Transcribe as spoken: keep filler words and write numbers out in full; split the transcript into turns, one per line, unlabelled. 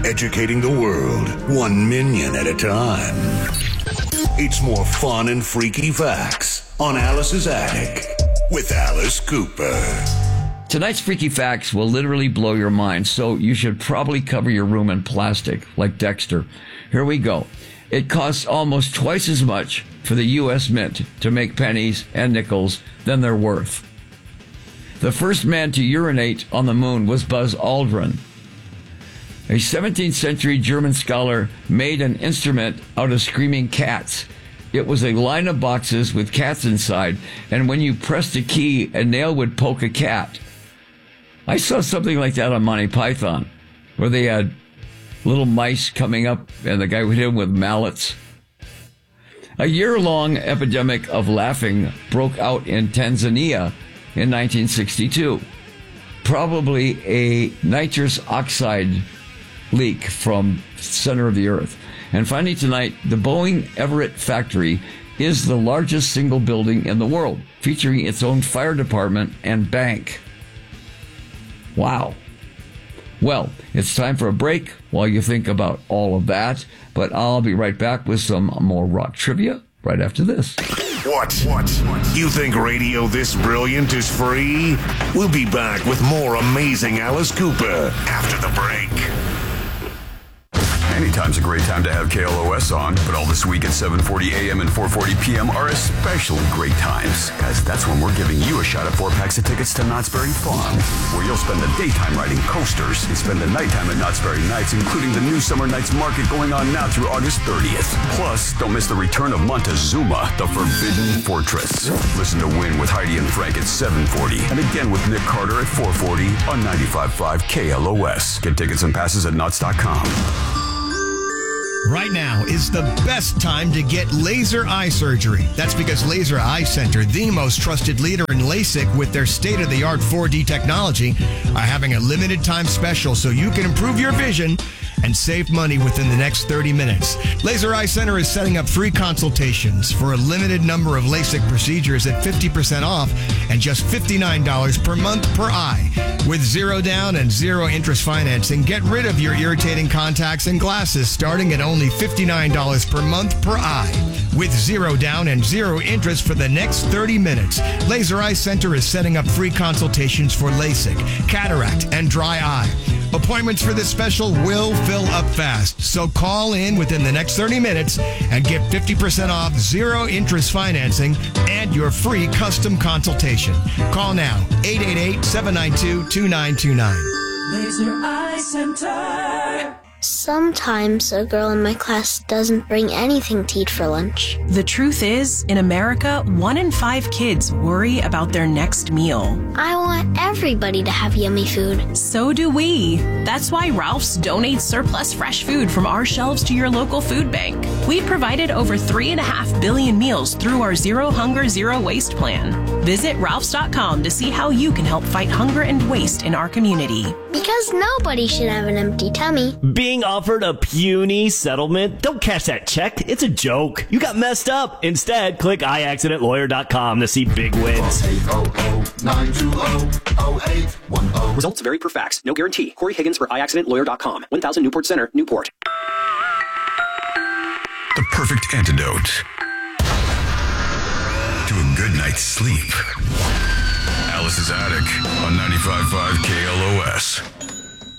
educating the world, one minion at a time. It's more fun and freaky facts on Alice's Attic with Alice Cooper.
Tonight's freaky facts will literally blow your mind, so you should probably cover your room in plastic, like Dexter. Here we go. It costs almost twice as much for the U S Mint to make pennies and nickels than they're worth. The first man to urinate on the moon was Buzz Aldrin. A seventeenth century German scholar made an instrument out of screaming cats. It was a line of boxes with cats inside, and when you pressed a key, a nail would poke a cat. I saw something like that on Monty Python, where they had little mice coming up, and the guy would hit them with mallets. A year-long epidemic of laughing broke out in Tanzania in nineteen sixty-two. Probably a nitrous oxide leak from the center of the earth. And finally tonight, the Boeing Everett factory is the largest single building in the world, featuring its own fire department and bank. Wow. Well, it's time for a break while you think about all of that, but I'll be right back with some more rock trivia right after this.
What? What? You think radio this brilliant is free? We'll be back with more amazing Alice Cooper after the break.
Anytime's a great time to have K L O S on, but all this week at seven forty a.m. and four forty p.m. are especially great times, as that's when we're giving you a shot at four packs of tickets to Knott's Berry Farm, where you'll spend the daytime riding coasters and spend the nighttime at Knott's Berry Nights, including the new Summer Nights Market going on now through August thirtieth. Plus, don't miss the return of Montezuma, the Forbidden Fortress. Listen to Win with Heidi and Frank at seven forty, and again with Nick Carter at four forty on ninety-five point five K L O S. Get tickets and passes at Knott's dot com.
Right now is the best time to get laser eye surgery. That's because Laser Eye Center, the most trusted leader in LASIK with their state-of-the-art four D technology, are having a limited time special so you can improve your vision and save money within the next thirty minutes. Laser Eye Center is setting up free consultations for a limited number of LASIK procedures at fifty percent off and just fifty-nine dollars per month per eye. With zero down and zero interest financing, get rid of your irritating contacts and glasses starting at only fifty-nine dollars per month per eye. With zero down and zero interest for the next thirty minutes, Laser Eye Center is setting up free consultations for LASIK, cataract, and dry eye. Appointments for this special will fill up fast, so call in within the next thirty minutes and get fifty percent off zero interest financing and your free custom consultation. Call now, eight eight eight, seven nine two, two nine two nine.
Laser Eye Center.
Sometimes a girl in my class doesn't bring anything to eat for lunch.
The truth is, in America, one in five kids worry about their next meal.
I want everybody to have yummy food.
So do we. That's why Ralph's donates surplus fresh food from our shelves to your local food bank. We've provided over three and a half billion meals through our Zero Hunger, Zero Waste plan. Visit Ralphs dot com to see how you can help fight hunger and waste in our community.
Because nobody should have an empty tummy.
Being offered a puny settlement? Don't cash that check. It's a joke. You got messed up. Instead, click i accident lawyer dot com to see big wins.
Results vary per fax. No guarantee. Corey Higgins for i accident lawyer dot com. one thousand Newport Center, Newport.
The perfect antidote to a good night's sleep. Alice's Attic on ninety-five point five K L O S.